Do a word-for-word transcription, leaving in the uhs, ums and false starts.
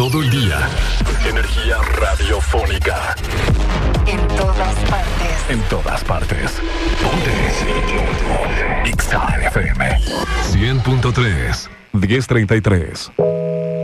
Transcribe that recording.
todo el día. Energía radiofónica. En todas partes. En todas partes. Ponte. X A F M. cien punto tres. diez treinta y tres.